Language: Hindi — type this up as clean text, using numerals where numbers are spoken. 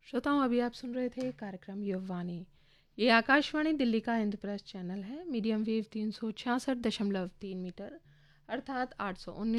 श्रोताओं, अभी आप सुन रहे थे कार्यक्रम युववाणी। ये आकाशवाणी दिल्ली का इंद्रप्रस्थ चैनल है। मीडियम वेव 366.3 मीटर अर्थात 819